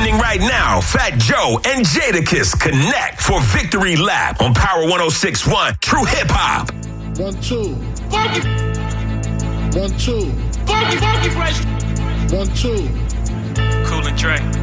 Trending right now, Fat Joe and Jadakiss connect for Victory Lap on Power 106.1 True Hip Hop. 1, 2. Funky. 1, 2. Funky fresh. 1, 2. Cool and Dre.